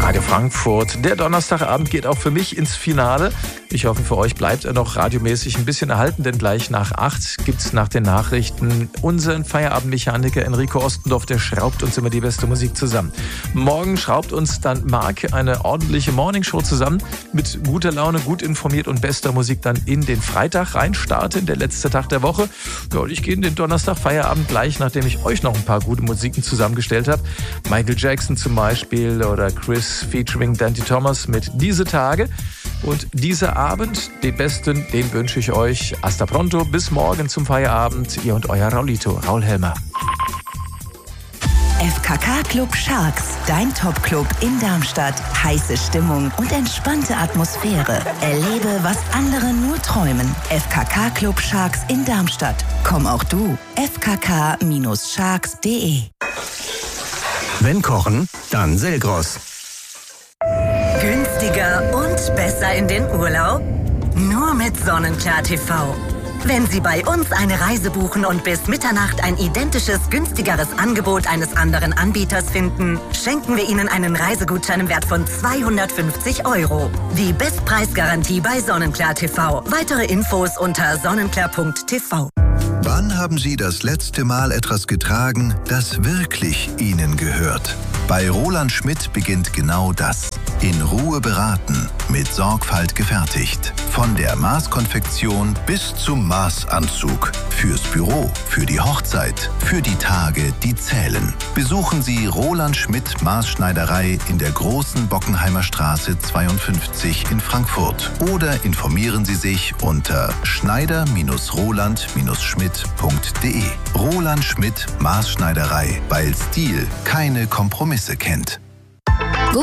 Tage Frankfurt. Der Donnerstagabend geht auch für mich ins Finale. Ich hoffe, für euch bleibt er noch radiomäßig ein bisschen erhalten, denn gleich nach 8 gibt's nach den Nachrichten unseren Feierabendmechaniker Enrico Ostendorf, der schraubt uns immer die beste Musik zusammen. Morgen schraubt uns dann Marc eine ordentliche Morningshow zusammen mit guter Laune, gut informiert und bester Musik dann in den Freitag reinstarten, der letzte Tag der Woche. Ja, und ich gehe in den Donnerstag Feierabend gleich, nachdem ich euch noch ein paar gute Musiken zusammengestellt habe. Michael Jackson zum Beispiel oder Chris featuring Dante Thomas mit Diese Tage. Und dieser Abend, den besten, den wünsche ich euch. Hasta pronto, bis morgen zum Feierabend. Ihr und euer Raulito, Raul Helmer. FKK Club Sharks, dein Top-Club in Darmstadt. Heiße Stimmung und entspannte Atmosphäre. Erlebe, was andere nur träumen. FKK Club Sharks in Darmstadt. Komm auch du. fkk-sharks.de. Wenn kochen, dann Selgros. Günstiger und besser in den Urlaub? Nur mit Sonnenklar TV. Wenn Sie bei uns eine Reise buchen und bis Mitternacht ein identisches, günstigeres Angebot eines anderen Anbieters finden, schenken wir Ihnen einen Reisegutschein im Wert von 250 €. Die Bestpreisgarantie bei Sonnenklar TV. Weitere Infos unter sonnenklar.tv. Wann haben Sie das letzte Mal etwas getragen, das wirklich Ihnen gehört? Bei Roland Schmidt beginnt genau das. In Ruhe beraten, mit Sorgfalt gefertigt. Von der Maßkonfektion bis zum Maßanzug. Fürs Büro, für die Hochzeit, für die Tage, die zählen. Besuchen Sie Roland Schmidt Maßschneiderei in der Großen Bockenheimer Straße 52 in Frankfurt. Oder informieren Sie sich unter schneider-roland-schmidt.de. Roland Schmidt Maßschneiderei, weil Stil keine Kompromisse kennt.